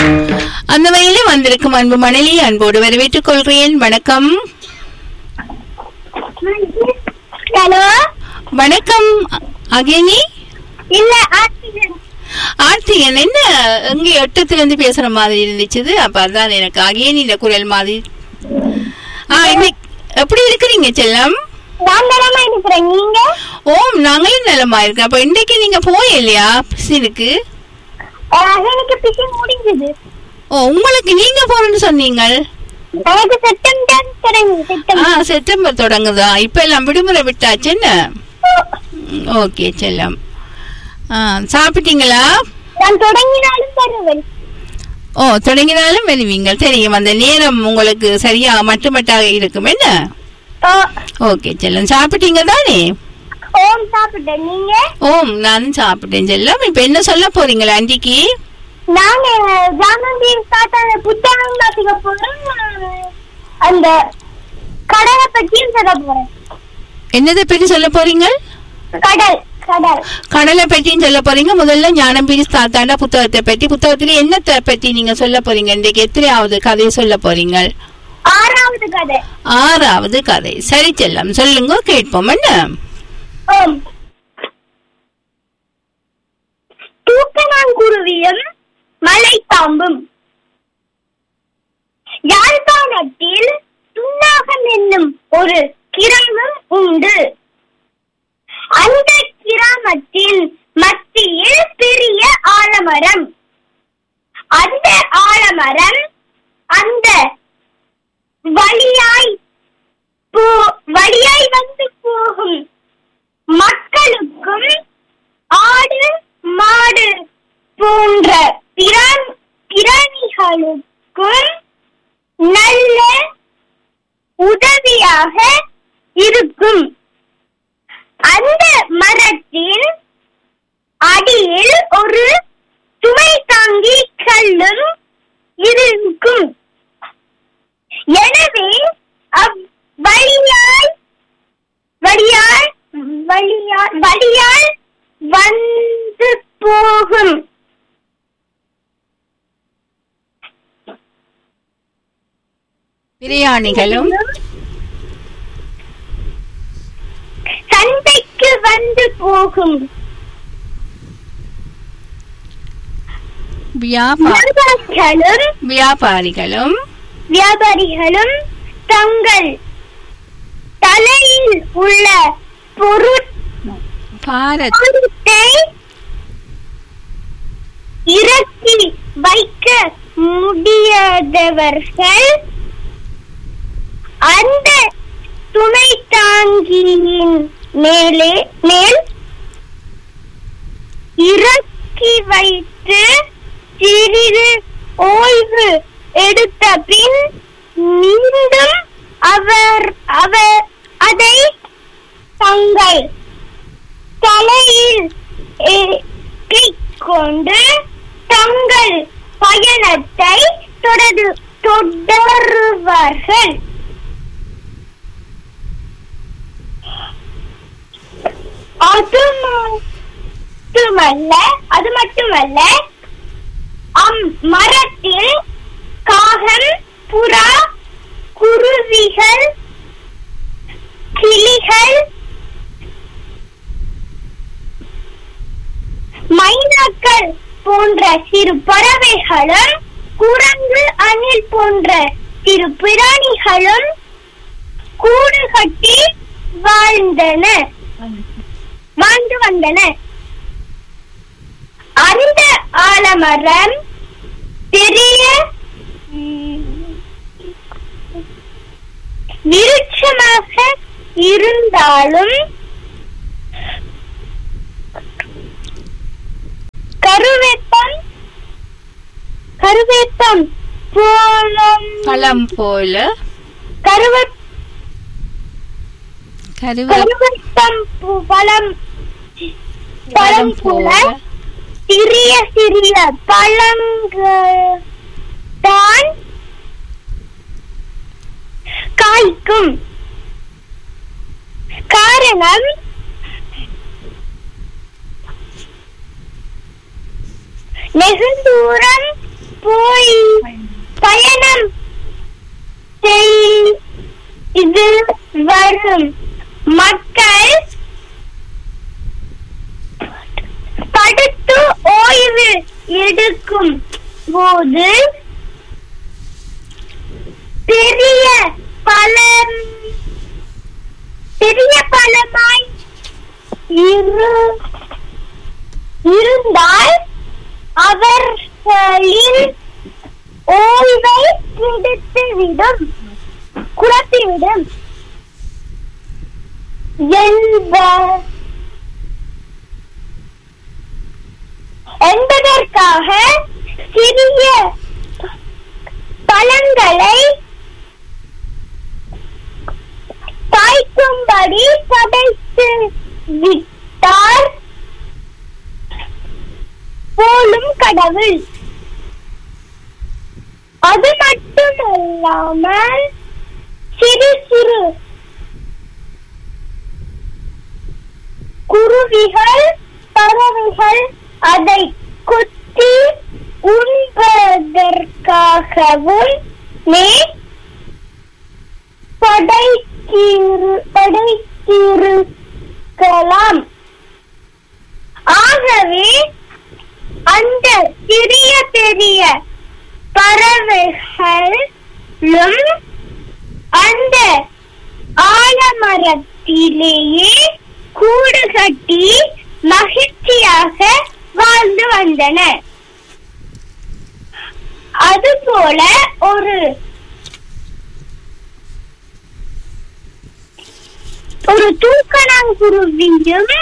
அந்த வகையில வந்திருக்கும் அன்பு மணலி அன்போடு வரவேற்றுக் கொள்கிறேன். வணக்கம். ஹலோ வணக்கம் அகேனி. இல்ல ஆர்த்திகன் என்ன எங்க எட்டத்துல இருந்து பேசுற மாதிரி இருந்துச்சு. அப்ப அதான் எனக்கு அகேனில குரல் மாதிரி. எப்படி இருக்கிறீங்க செல்லம்? நான் நலமா இருக்கிறேன். நீங்க? ஓம் நாங்களும் நலமா இருக்கோம். அப்ப இன்னைக்கு நீங்க போயில்லையா பிசினுக்கு? எனக்கு பிசி முடிஞ்சது. ஓ உங்களுக்கு நீங்க போறேன்னு சொன்னீங்க. எனக்கு செப்டம்பர் தொடங்குது. செப்டம்பர் தொடங்குதா? இப்ப எல்லாம் விடுமுறை விட்டாச்சு என்ன? ஓகே செல்லம். சாப்பிட்டீங்களா? நான் தொடங்கினாலும் வருவேன். ஓ தொடங்கினாலும் வருவீங்க. தெரியும் அந்த நேரம் உங்களுக்கு சரியா மட்டுமட்டாக இருக்கும் என்ன? ஓகே செல்லம். சாப்பிட்டீங்க தானே? ஓம் சாப்பிட்டேன். நீங்க? ஓம் நானும் சாப்பிட்டேன் செல்லம். இப்ப என்ன சொல்ல போறீங்களா ஆண்டிக்கு? நாங்க ஜாமந்தீர் தாத்தான புத்தகம் வாசிக்க போறோம். அந்த கடலை பற்றியும் சொல்ல போறேன். என்னதை பற்றி சொல்ல போறீங்க? கடலை பற்றியும் சொல்ல போறீங்க. முதல்ல ஞானம்பீரி தாத்தாண்ட புத்தகத்தை பற்றி. புத்தகத்துல என்னத்தை பற்றி நீங்க சொல்ல போறீங்க? இன்றைக்கு எத்தனையாவது கதையை சொல்ல போறீங்க? 6வது கதை. 6வது கதை. சரி செல்லம் சொல்லுங்க கேட்போம். என்ன? தூக்கணாங்குருவியும் மலைப்பாம்பும். யாழ்ப்பாணத்தில் துன்னாகம் என்னும் ஒரு கிராமம் உண்டு. அந்த கிராமத்தின் மத்தியில் பெரிய ஆலமரம். அந்த ஆலமரம் அந்த வழியாய் வந்து போகும் மக்களுக்கும் ஆடு மாடு போன்ற பிராணிகளுக்கும் நல்ல உதவியாக இருக்கும். அந்த மரத்தின் அடியில் ஒரு சுமை தாங்கி கல்லும் இருக்கும். எனவே வழியால் வந்து போகும் பிரயாணிகளும் சந்தைக்கு வந்து போகும் வியாபாரிகளும் தங்கள் தலையில் உள்ள பொருட்களை இறக்கி வைக்க முடியாதவர்கள் அந்த துணை தாங்கியின் மேல் இறக்கி வைத்து சிறிது ஓய்வு எடுத்த பின் மீண்டும் அதை தங்கள் தலையில் கொண்டு தங்கள் பயணத்தை தொடருவார்கள். அது மட்டுமல்ல மரத்தில் காகம், புறா, குருவிகள், கிளிகள், மைனாக்கள் போன்ற சிறு பறவைகளும், குரங்கு, அணில் போன்ற சிறு பிராணிகளும் கூடு கட்டி வாழ்ந்து வந்தன. அந்த ஆலமரம் பெரிய விருட்சமாக இருந்தாலும் கருவேப்பம் பழம் போல பழம் போல சிறிய சிறிய பழங்கள் தான் காய்க்கும். காரணம் நெடுந்தூரம் போய் வரும் மக்கள் படுத்து ஓய்வு எடுக்கும் போது பெரிய பழமாய் இருந்தால் அவர்களின் ஓய்வை குழப்பிவிடும் என்பதற்காக சிறிய பழங்களை தாய்க்கும்படி படைத்து விட்டார் போலும் கடவுள். அது மட்டுமல்லாமல் சிறு சிறு குருவிகள் பறவைகள் அதை கொத்தி உண்பதற்காகவும் படைத்திருக்கலாம். ஆகவே அந்த சிறிய பெரிய பறவைகளும் அந்த ஆலமரத்திலேயே கூடு கட்டி மகிழ்ச்சியாக வாழ்ந்து வந்தன. அதுபோல ஒரு தூக்கணாங்குருவியும்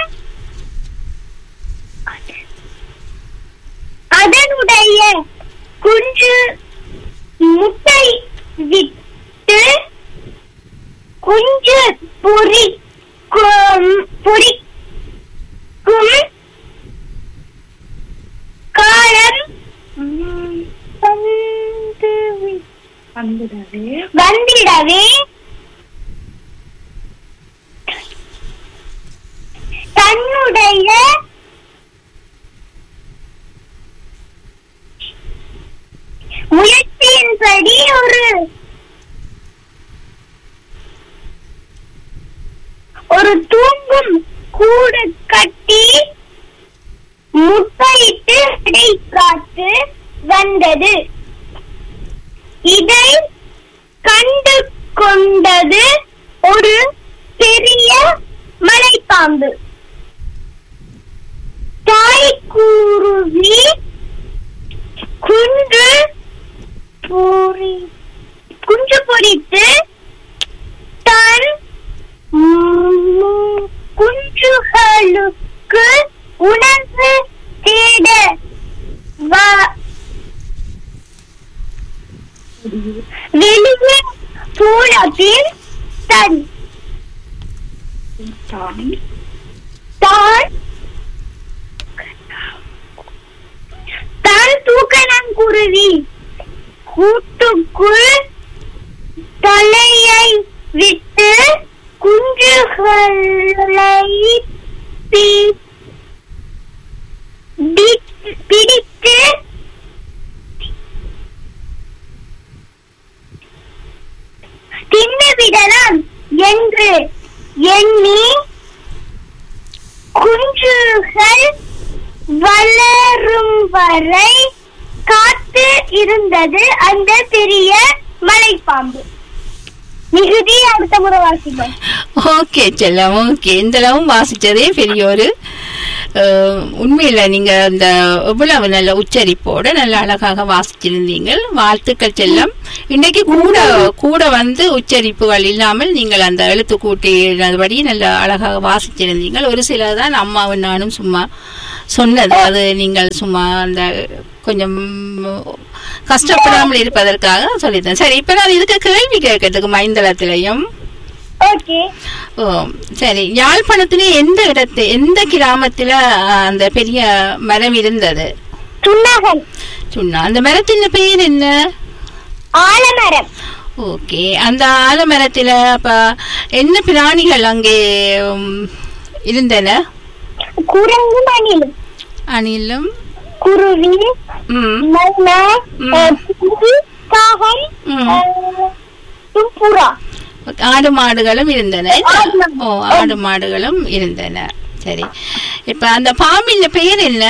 அதனுடைய குஞ்சு முட்டை விட்டு குஞ்சு பொரிக்கும் காலம் வந்திடவே தன்னுடைய முயற்சியின்படி ஒரு தூங்கும் கூடு கட்டி முட்டையிட்டு இடை காத்து வந்தது. இதை கண்டு கொண்டது ஒரு பெரிய மலைப்பாம்பு. தாய்க்குருவி குஞ்சு பொரித்து தன் குஞ்சுகளுக்கு உணவு தேட வெளியே போனபின் தான் தூக்கணாங்குருவி கூட்டுக்குள் தலையை விட்டு குஞ்சுகளை பிடித்து தின்னுவிடலாம் என்று எண்ணி குஞ்சுகள் வளரும் வரை காத்து இருந்தது அந்த பெரிய மலைப்பாம்பு. மிகுதி அடுத்த முறை வாசிப்போம். ஓகே செல்லம், ஓகே. இந்த அளவும் வாசிச்சதே பெரிய ஒரு உண்மையில நீங்க அந்த எவ்வளவு நல்ல உச்சரிப்போட நல்ல அழகாக வாசிச்சிருந்தீங்க. வாழ்த்துக்கள் செல்லம். இன்னைக்கு கூட வந்து உச்சரிப்புகள் இல்லாமல் நீங்கள் அந்த எழுத்து கூட்டினபடி நல்ல அழகாக வாசிச்சிருந்தீங்க. ஒரு சிலதான் அம்மாவும் நானும் சும்மா சொன்னது, அது நீங்கள் சும்மா அந்த கொஞ்சம் கஷ்டப்படாமல் இருப்பதற்காக சொல்லித்தேன். சரி, இப்ப நான் இதுக்கு கேள்வி கேட்கறதுக்கு மைந்தளத்திலையும். சரி, யாழ்ப்பாணத்திலே எந்த கிராமத்துல அந்த பெரிய மரம் இருந்தது? சுண்ணா. அந்த மரத்தின் பெயர் என்ன? ஆலமரம். ஓகே. அந்த ஆலமரத்துல அப்ப என்ன பிராணிகள் அங்கே இருந்தன? குரங்கும் அணிலும் குருவி, காகம், புறா. ஆடு மாடுகளும் இருந்தன. ஓ, ஆடு மாடுகளும் இருந்தன. சரி, இப்ப அந்த பாம்பின் பெயர் என்ன?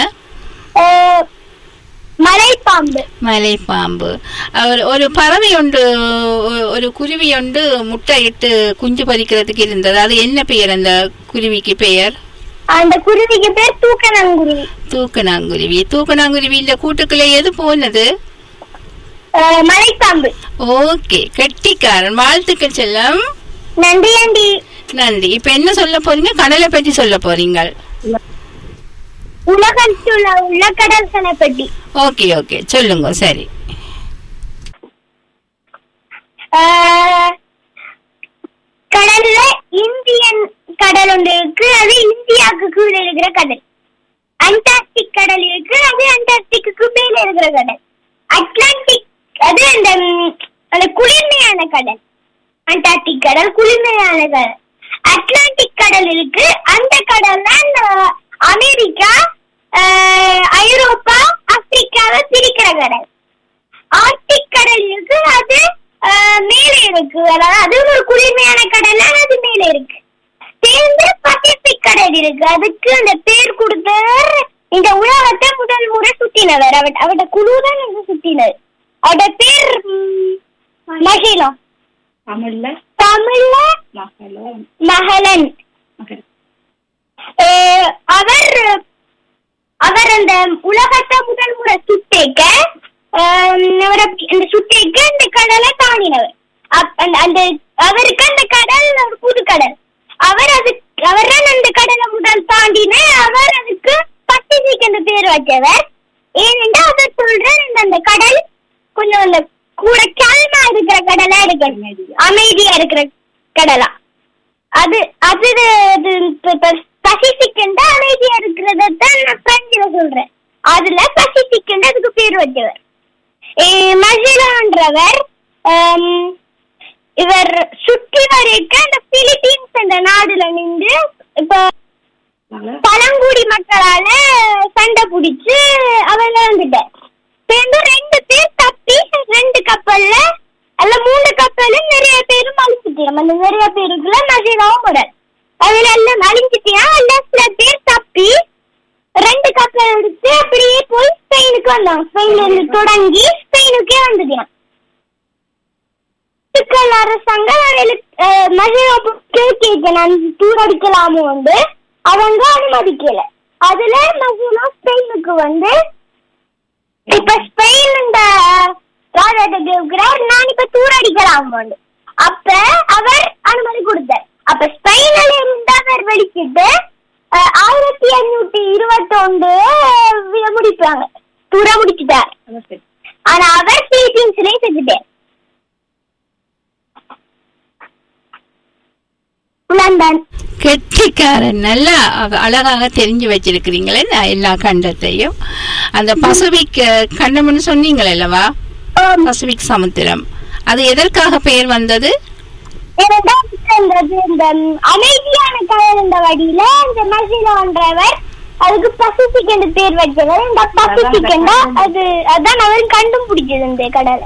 மலைப்பாம்பு. மலைப்பாம்பு. ஒரு பறவை ஒன்று, ஒரு குருவி ஒன்று முட்டையிட்டு குஞ்சு பறிக்கிறதுக்கு இருந்தது. அது என்ன பெயர் அந்த குருவிக்கு பெயர்? அந்த குருவிக்கு பேர் தூக்கணாங்குருவி. தூக்கணாங்குருவி. தூக்கணாங்குருவியில கூட்டுக்குள்ள எது போனது? மலைப்பாம்பு. ஓகே, கெட்டிக்காரன். வாழ்த்துக்கள் செல்லம். நன்றி ஆண்டி. நன்றி. இப்ப என்ன சொல்ல போறீங்க? கடலை பற்றி சொல்ல போறீங்க. உலகத்தில் உள்ள கடல்களை பற்றி. ஓகே ஓகே, சொல்லுங்க. சரி. கடல்ல இந்தியன் கடல் ஒன்று இருக்கு, அது இந்தியாவுக்கு கீழே இருக்கிற கடல். அண்டார்டிக் கடல் இருக்கு, அது அண்டார்டிக்கு மேல இருக்கிற கடல். அட்லாண்டிக் அது அந்த குளிர்மையான கடல். அண்டார்டிக் கடல் குளிர்மையான கடல். அட்லாண்டிக் கடல் இருக்கு, அந்த கடல் தான் அமெரிக்கா, ஐரோப்பா, ஆப்பிரிக்காவை பிரிக்கிற கடல். ஆர்டிக் கடல் இருக்கு, அது மேலே இருக்கு, அதாவது அது ஒரு குளிர்மையான கடல், அது மேலே இருக்கு. சேர்ந்து பசிபிக் கடல் இருக்கு, அதுக்கு அந்த பேர் கொடுத்தவர் இந்த உலகத்தை முதல் முறை சுத்தினவர். அவட குழுதான் சுத்தினர். அவட பேர் மகிழம். தமிழ்ல மகளன். அவர் அந்த உலகத்தை முதல் முறை சுத்தேக்க இந்த கடலை தாண்டினவர். அவருக்கு அந்த கடல் ஒரு புது கடல். அவர் அந்த கடலை முதல் தாண்டின. அவர் அதுக்கு பசிபிக் என்ற பேர் வச்சவர். ஏனென்றா அவர் சொல்ற அந்த கடல் கொஞ்சம் அந்த கூட கால்மா இருக்கிற கடலா இருக்கு, அமைதியா இருக்கிற கடலா. அது பசிபிக் அமைதியா இருக்கிறதான் நான் பிரெஞ்சில சொல்றேன். அதுல பசிபிக் அதுக்கு பேர் வச்சவர். மகிழன்றவர் இவர் சுற்றி வரைக்க அந்த பிலிப்பீன்ஸ் என்ற நாடுல நின்று இப்ப பழங்குடி மக்களால சண்டை பிடிச்சு அவங்க வந்துட்டார். ரெண்டு பேர் தப்பி 2 கப்பல்ல அல்ல 3 கப்பலும் நிறைய பேரும் அழிஞ்சிட்டோம். அந்த நிறைய பேருக்குள்ள மகிழவும் உடல் அதுல எல்லாம் அழிஞ்சிட்டியா. அல்ல சில பேர் தப்பி 2 கப்பல் எடுத்து அப்படியே போய் ஸ்பெயினுக்கு வந்தாங்க. ஸ்பெயின்ல இருந்து தொடங்கி ஸ்பெயினுக்கே வந்துட்டான். அரசாங்கம் மகிழ கேட்க நான் டூர் அடிக்கலாமோ வந்து அவங்க அனுமதிக்கல. அதுல மகிழ ஸ்பெயினுக்கு வந்து இப்ப ஸ்பெயின் இந்த ராஜாட்ட கேட்கிறார், நான் இப்ப டூர் அடிக்கலாம். அப்ப அவர் அனுமதி கொடுத்தார். அப்ப ஸ்பெயின்ல இருந்து அவர் வெளிக்கிட்டு 1521 முடிப்பாங்க, டூர முடிச்சுட்டார். ஆனா அவர் பிலிப்பீன்ஸ்லயே செஞ்சுட்டார். கெட்டிக்காரன். நல்லா அழகாக தெரிஞ்சு வச்சிருக்கிறீங்களே எல்லா கண்டத்தையும். அந்த பசிபிக் கண்டம்னு சொன்னீங்களே அல்லவா, பசிபிக் சமுத்திரம், அது எதற்காக பெயர் வந்தது? அமைதியான கடல் என்ற வழியில இந்த மகிழன்றவர் அதுக்கு பசிபிக் என்று பேர் வச்சவர். இந்த பசிபிக் அதான் அவர் கண்டுபிடிச்சது இந்த கடல்.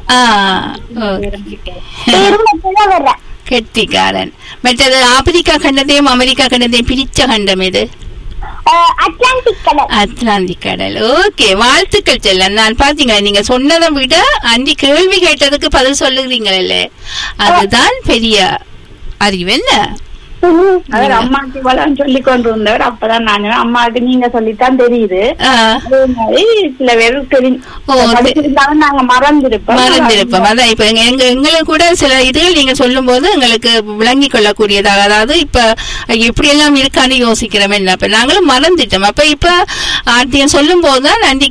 கெட்டிக்காரன். மற்றது ஆப்பிரிக்கா கண்டத்தையும் அமெரிக்கா கண்டத்தையும் பிரிச்ச கண்டம் எது? அட்லாண்டிக் கடல். அட்லாண்டிக் கடல். ஓகே, வாழ்த்துக்கள் செல்லம். நான் பாத்தீங்களா, நீங்க சொன்னதை விட அன்றைக்கு கேள்வி கேட்டதுக்கு பதில் சொல்லுகிறீங்களே, அதுதான் பெரிய அறிவு. என்ன அவர் அம்மாக்கு இவ்வளவு சொல்லி கொண்டு இருந்தவர். அப்பதான் நானு அம்மாவுக்கு நீங்க சொல்லித்தான் தெரியுது. அதே மாதிரி சில பேர் தெரிஞ்சிருந்தாலும் நாங்க மறந்திருப்போம். அதான் இப்ப எங்களுக்கு கூட சில இதுகள் நீங்க சொல்லும் போது எங்களுக்கு விளங்கி கொள்ளக்கூடியதாக, அதாவது இப்ப இப்படி எல்லாம் இருக்கான்னு யோசிக்கிறோம். என்ன இப்ப நாங்களும் மறந்துட்டோம். அப்ப இப்ப ஆர்த்தியம் சொல்லும் போதுதான் நன்றி